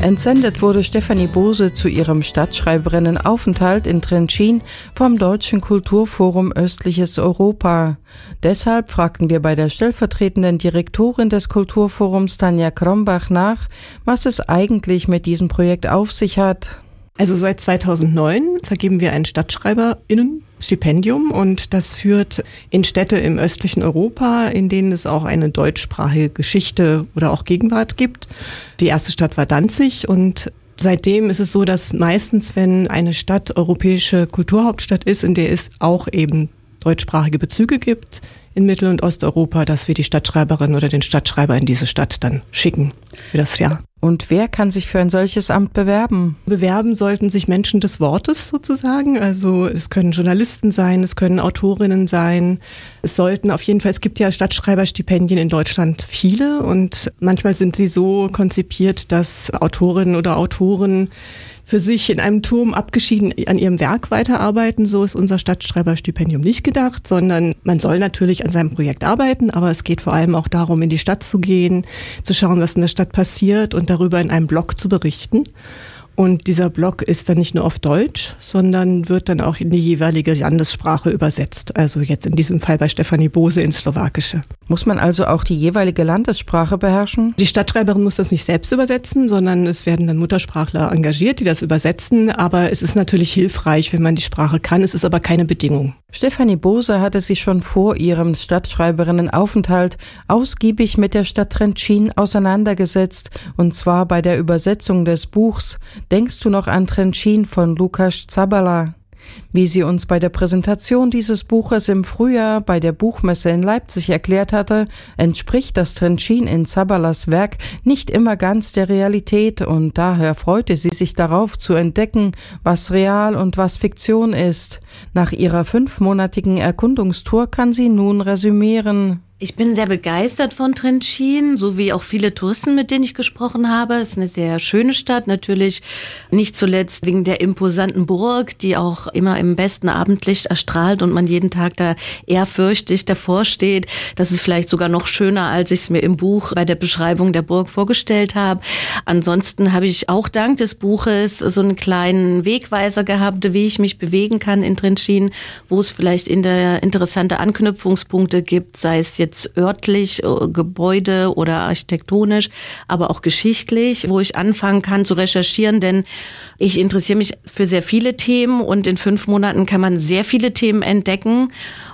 Entsendet wurde Stefanie Bose zu ihrem Stadtschreiberinnenaufenthalt in Trenčín vom Deutschen Kulturforum Östliches Europa. Deshalb fragten wir bei der stellvertretenden Direktorin des Kulturforums Tanja Krombach nach, was es eigentlich mit diesem Projekt auf sich hat. Also seit 2009 vergeben wir ein StadtschreiberInnen-Stipendium und das führt in Städte im östlichen Europa, in denen es auch eine deutschsprachige Geschichte oder auch Gegenwart gibt. Die erste Stadt war Danzig und seitdem ist es so, dass meistens, wenn eine Stadt europäische Kulturhauptstadt ist, in der es auch eben deutschsprachige Bezüge gibt in Mittel- und Osteuropa, dass wir die Stadtschreiberin oder den Stadtschreiber in diese Stadt dann schicken für das Jahr. Und wer kann sich für ein solches Amt bewerben? Bewerben sollten sich Menschen des Wortes sozusagen. Also es können Journalisten sein, es können Autorinnen sein. Es gibt ja Stadtschreiberstipendien in Deutschland viele und manchmal sind sie so konzipiert, dass Autorinnen oder Autoren für sich in einem Turm abgeschieden an ihrem Werk weiterarbeiten. So ist unser Stadtschreiberstipendium nicht gedacht, sondern man soll natürlich an seinem Projekt arbeiten, aber es geht vor allem auch darum, in die Stadt zu gehen, zu schauen, was in der Stadt passiert und darüber in einem Blog zu berichten. Und dieser Blog ist dann nicht nur auf Deutsch, sondern wird dann auch in die jeweilige Landessprache übersetzt. Also jetzt in diesem Fall bei Stefanie Bose ins Slowakische. Muss man also auch die jeweilige Landessprache beherrschen? Die Stadtschreiberin muss das nicht selbst übersetzen, sondern es werden dann Muttersprachler engagiert, die das übersetzen. Aber es ist natürlich hilfreich, wenn man die Sprache kann. Es ist aber keine Bedingung. Stefanie Bose hatte sich schon vor ihrem Stadtschreiberinnenaufenthalt ausgiebig mit der Stadt Trenčín auseinandergesetzt, und zwar bei der Übersetzung des Buchs Denkst du noch an Trenčín von Lukáš Zabala? Wie sie uns bei der Präsentation dieses Buches im Frühjahr bei der Buchmesse in Leipzig erklärt hatte, entspricht das Trenčín in Zabalas Werk nicht immer ganz der Realität und daher freute sie sich darauf zu entdecken, was real und was Fiktion ist. Nach ihrer 5-monatigen Erkundungstour kann sie nun resümieren. Ich bin sehr begeistert von Trenčín, so wie auch viele Touristen, mit denen ich gesprochen habe. Es ist eine sehr schöne Stadt, natürlich nicht zuletzt wegen der imposanten Burg, die auch immer im besten Abendlicht erstrahlt und man jeden Tag da ehrfürchtig davor steht. Das ist vielleicht sogar noch schöner, als ich es mir im Buch bei der Beschreibung der Burg vorgestellt habe. Ansonsten habe ich auch dank des Buches so einen kleinen Wegweiser gehabt, wie ich mich bewegen kann in Trenčín, wo es vielleicht interessante Anknüpfungspunkte gibt, sei es jetzt örtlich, Gebäude oder architektonisch, aber auch geschichtlich, wo ich anfangen kann zu recherchieren, denn ich interessiere mich für sehr viele Themen und in 5 Monaten kann man sehr viele Themen entdecken.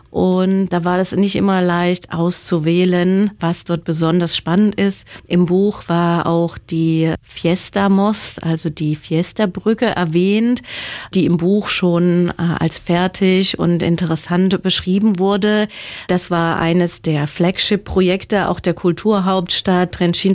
Und da war das nicht immer leicht auszuwählen, was dort besonders spannend ist. Im Buch war auch die Fiesta Most, also die Fiesta-Brücke erwähnt, die im Buch schon als fertig und interessant beschrieben wurde. Das war eines der Flagship-Projekte auch der Kulturhauptstadt Trenčín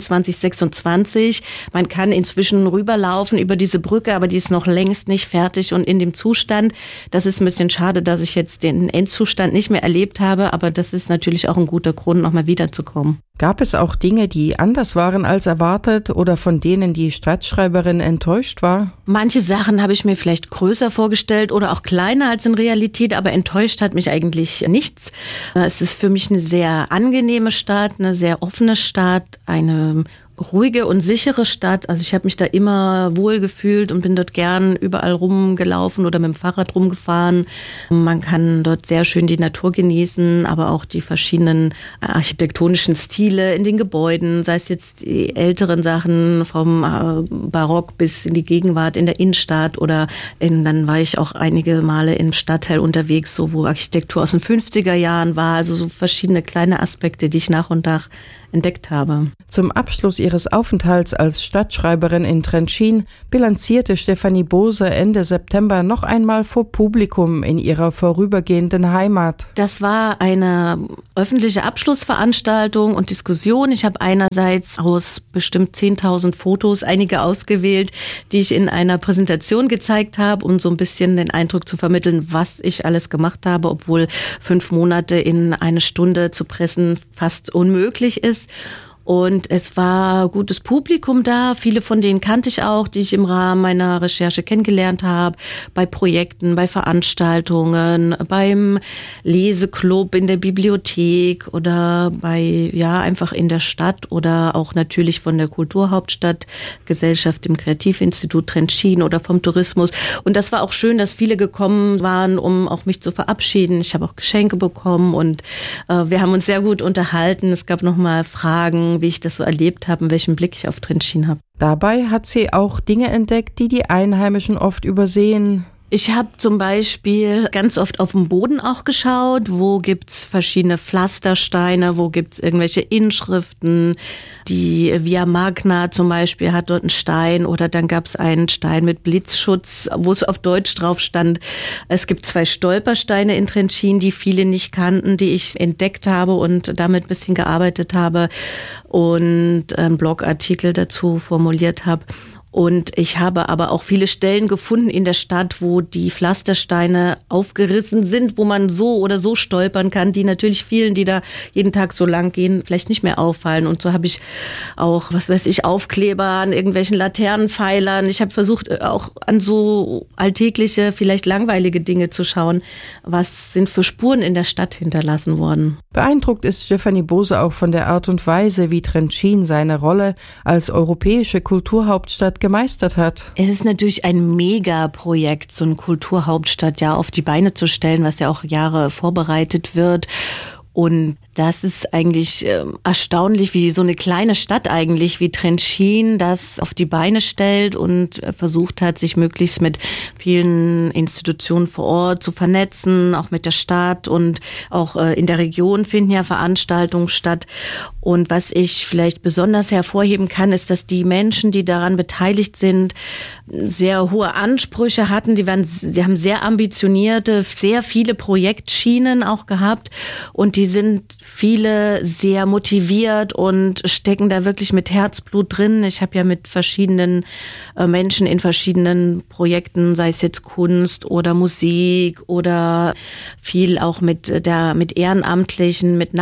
2026. Man kann inzwischen rüberlaufen über diese Brücke, aber die ist noch längst nicht fertig und in dem Zustand. Das ist ein bisschen schade, dass ich jetzt den Endzustand nicht mehr erlebt habe, aber das ist natürlich auch ein guter Grund, nochmal wiederzukommen. Gab es auch Dinge, die anders waren als erwartet oder von denen die Stadtschreiberin enttäuscht war? Manche Sachen habe ich mir vielleicht größer vorgestellt oder auch kleiner als in Realität, aber enttäuscht hat mich eigentlich nichts. Es ist für mich eine sehr angenehme Stadt, eine sehr offene Stadt, eine ruhige und sichere Stadt. Also ich habe mich da immer wohl gefühlt und bin dort gern überall rumgelaufen oder mit dem Fahrrad rumgefahren. Man kann dort sehr schön die Natur genießen, aber auch die verschiedenen architektonischen Stile in den Gebäuden, sei es jetzt die älteren Sachen vom Barock bis in die Gegenwart in der Innenstadt dann war ich auch einige Male im Stadtteil unterwegs, so wo Architektur aus den 50er Jahren war, also so verschiedene kleine Aspekte, die ich nach und nach entdeckt habe. Zum Abschluss ihres Aufenthalts als Stadtschreiberin in Trenčín bilanzierte Stefanie Bose Ende September noch einmal vor Publikum in ihrer vorübergehenden Heimat. Das war eine öffentliche Abschlussveranstaltung und Diskussion. Ich habe einerseits aus bestimmt 10.000 Fotos einige ausgewählt, die ich in einer Präsentation gezeigt habe, um so ein bisschen den Eindruck zu vermitteln, was ich alles gemacht habe, obwohl 5 Monate in eine Stunde zu pressen fast unmöglich ist. Und es war gutes Publikum da. Viele von denen kannte ich auch, die ich im Rahmen meiner Recherche kennengelernt habe. Bei Projekten, bei Veranstaltungen, beim Leseklub in der Bibliothek oder einfach in der Stadt oder auch natürlich von der Kulturhauptstadt, Gesellschaft im Kreativinstitut Trenčín oder vom Tourismus. Und das war auch schön, dass viele gekommen waren, um auch mich zu verabschieden. Ich habe auch Geschenke bekommen und wir haben uns sehr gut unterhalten. Es gab nochmal Fragen, wie ich das so erlebt habe und welchen Blick ich auf Trenčín habe. Dabei hat sie auch Dinge entdeckt, die die Einheimischen oft übersehen. Ich habe zum Beispiel ganz oft auf den Boden auch geschaut, wo gibt's verschiedene Pflastersteine, wo gibt's irgendwelche Inschriften. Die Via Magna zum Beispiel hat dort einen Stein oder dann gab's einen Stein mit Blitzschutz, wo es auf Deutsch drauf stand. Es gibt 2 Stolpersteine in Trenčín, die viele nicht kannten, die ich entdeckt habe und damit ein bisschen gearbeitet habe und einen Blogartikel dazu formuliert habe. Und ich habe aber auch viele Stellen gefunden in der Stadt, wo die Pflastersteine aufgerissen sind, wo man so oder so stolpern kann, die natürlich vielen, die da jeden Tag so lang gehen, vielleicht nicht mehr auffallen. Und so habe ich auch, Aufkleber an irgendwelchen Laternenpfeilern. Ich habe versucht, auch an so alltägliche, vielleicht langweilige Dinge zu schauen. Was sind für Spuren in der Stadt hinterlassen worden? Beeindruckt ist Stefanie Bose auch von der Art und Weise, wie Trenčín seine Rolle als europäische Kulturhauptstadt gemeistert hat. Es ist natürlich ein Megaprojekt, so eine Kulturhauptstadt auf die Beine zu stellen, was ja auch Jahre vorbereitet wird. Und das ist eigentlich erstaunlich, wie so eine kleine Stadt eigentlich wie Trenčín das auf die Beine stellt und versucht hat, sich möglichst mit vielen Institutionen vor Ort zu vernetzen, auch mit der Stadt und auch in der Region finden ja Veranstaltungen statt. Und was ich vielleicht besonders hervorheben kann, ist, dass die Menschen, die daran beteiligt sind, sehr hohe Ansprüche hatten. Die haben sehr ambitionierte, sehr viele Projektschienen auch gehabt und die sind viele sehr motiviert und stecken da wirklich mit Herzblut drin. Ich habe ja mit verschiedenen Menschen in verschiedenen Projekten, sei es jetzt Kunst oder Musik oder viel auch mit Ehrenamtlichen, mit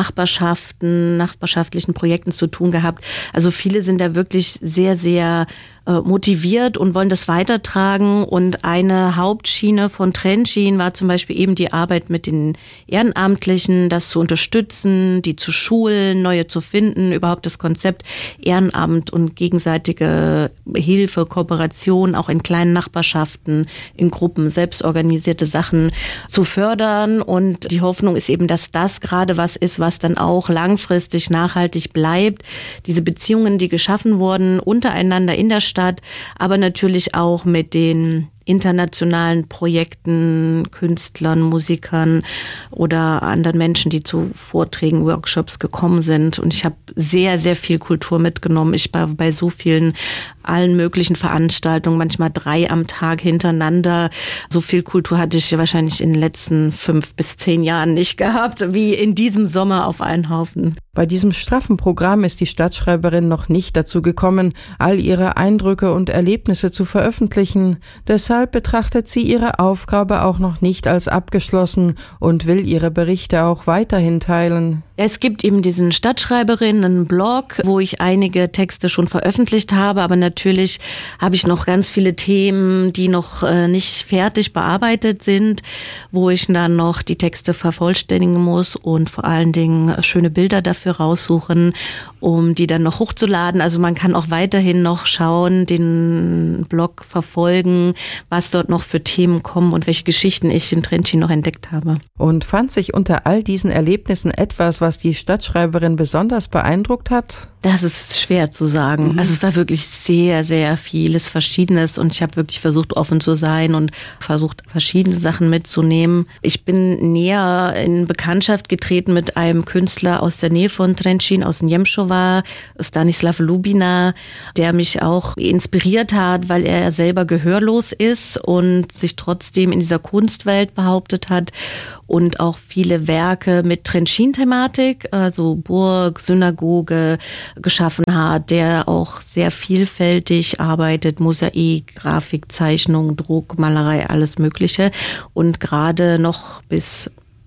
nachbarschaftlichen Projekten zu tun gehabt. Also viele sind da wirklich sehr, sehr motiviert und wollen das weitertragen. Und eine Hauptschiene von Trenčín war zum Beispiel eben die Arbeit mit den Ehrenamtlichen, das zu unterstützen, die zu schulen, neue zu finden, überhaupt das Konzept Ehrenamt und gegenseitige Hilfe, Kooperation, auch in kleinen Nachbarschaften, in Gruppen, selbstorganisierte Sachen zu fördern. Und die Hoffnung ist eben, dass das gerade was ist, was dann auch langfristig nachhaltig bleibt. Diese Beziehungen, die geschaffen wurden, untereinander in der Stadt, aber natürlich auch mit den internationalen Projekten, Künstlern, Musikern oder anderen Menschen, die zu Vorträgen, Workshops gekommen sind. Und ich habe sehr, sehr viel Kultur mitgenommen. Ich war bei so vielen, allen möglichen Veranstaltungen, manchmal 3 am Tag hintereinander. So viel Kultur hatte ich wahrscheinlich in den letzten 5 bis 10 Jahren nicht gehabt, wie in diesem Sommer auf einen Haufen. Bei diesem straffen Programm ist die Stadtschreiberin noch nicht dazu gekommen, all ihre Eindrücke und Erlebnisse zu veröffentlichen. Deshalb betrachtet sie ihre Aufgabe auch noch nicht als abgeschlossen und will ihre Berichte auch weiterhin teilen. Es gibt eben diesen Stadtschreiberinnen-Blog, wo ich einige Texte schon veröffentlicht habe, aber natürlich habe ich noch ganz viele Themen, die noch nicht fertig bearbeitet sind, wo ich dann noch die Texte vervollständigen muss und vor allen Dingen schöne Bilder dafür raussuchen, um die dann noch hochzuladen. Also man kann auch weiterhin noch schauen, den Blog verfolgen, was dort noch für Themen kommen und welche Geschichten ich in Trenčín noch entdeckt habe. Und fand sich unter all diesen Erlebnissen etwas, was die Stadtschreiberin besonders beeindruckt hat? Das ist schwer zu sagen. Also es war wirklich sehr, sehr vieles Verschiedenes und ich habe wirklich versucht, offen zu sein und versucht, verschiedene Sachen mitzunehmen. Ich bin näher in Bekanntschaft getreten mit einem Künstler aus der Nähe von Trenčín, aus Němšová, Stanislav Lubina, der mich auch inspiriert hat, weil er selber gehörlos ist und sich trotzdem in dieser Kunstwelt behauptet hat und auch viele Werke mit Trenčín-Thematik, also Burg, Synagoge, geschaffen hat, der auch sehr vielfältig arbeitet, Mosaik, Grafik, Zeichnung, Druck, Malerei, alles Mögliche und gerade noch bis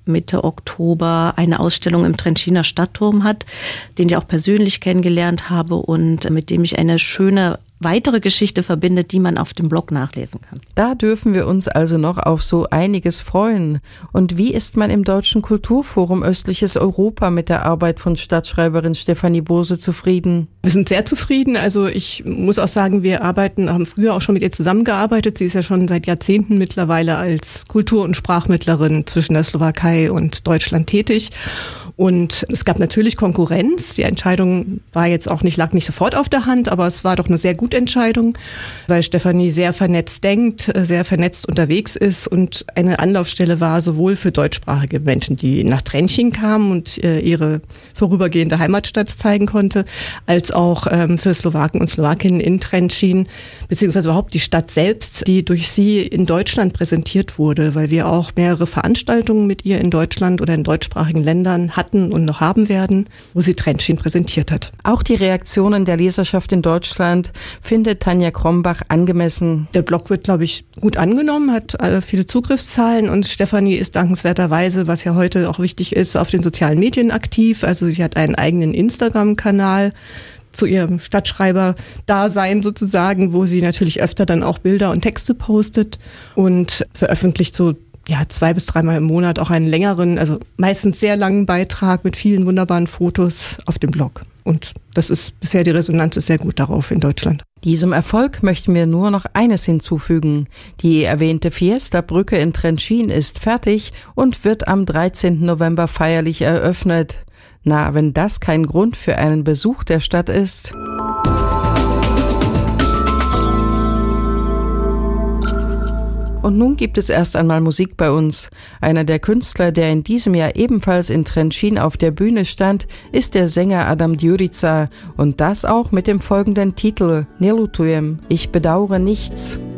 Mitte Oktober eine Ausstellung im Trenčíner Stadtturm hat, den ich auch persönlich kennengelernt habe und mit dem ich eine schöne weitere Geschichte verbindet, die man auf dem Blog nachlesen kann. Da dürfen wir uns also noch auf so einiges freuen. Und wie ist man im Deutschen Kulturforum Östliches Europa mit der Arbeit von Stadtschreiberin Stefanie Bose zufrieden? Wir sind sehr zufrieden. Also ich muss auch sagen, wir haben früher auch schon mit ihr zusammengearbeitet. Sie ist ja schon seit Jahrzehnten mittlerweile als Kultur- und Sprachmittlerin zwischen der Slowakei und Deutschland tätig. Und es gab natürlich Konkurrenz. Die Entscheidung lag nicht sofort auf der Hand, aber es war doch eine sehr gute Entscheidung, weil Stefanie sehr vernetzt denkt, sehr vernetzt unterwegs ist und eine Anlaufstelle war sowohl für deutschsprachige Menschen, die nach Trenčín kamen und ihre vorübergehende Heimatstadt zeigen konnte, als auch für Slowaken und Slowakinnen in Trenčín, beziehungsweise überhaupt die Stadt selbst, die durch sie in Deutschland präsentiert wurde, weil wir auch mehrere Veranstaltungen mit ihr in Deutschland oder in deutschsprachigen Ländern hatten und noch haben werden, wo sie Trenčín präsentiert hat. Auch die Reaktionen der Leserschaft in Deutschland findet Tanja Krombach angemessen. Der Blog wird, glaube ich, gut angenommen, hat viele Zugriffszahlen und Stefanie ist dankenswerterweise, was ja heute auch wichtig ist, auf den sozialen Medien aktiv. Also sie hat einen eigenen Instagram-Kanal zu ihrem Stadtschreiber-Dasein sozusagen, wo sie natürlich öfter dann auch Bilder und Texte postet und veröffentlicht so 2 bis 3 Mal im Monat auch einen längeren, also meistens sehr langen Beitrag mit vielen wunderbaren Fotos auf dem Blog. Und die Resonanz ist sehr gut darauf in Deutschland. Diesem Erfolg möchten wir nur noch eines hinzufügen. Die erwähnte Fiesta-Brücke in Trenčín ist fertig und wird am 13. November feierlich eröffnet. Na, wenn das kein Grund für einen Besuch der Stadt ist. Und nun gibt es erst einmal Musik bei uns. Einer der Künstler, der in diesem Jahr ebenfalls in Trenčín auf der Bühne stand, ist der Sänger Adam Djurica und das auch mit dem folgenden Titel Nelutujem, ich bedauere nichts.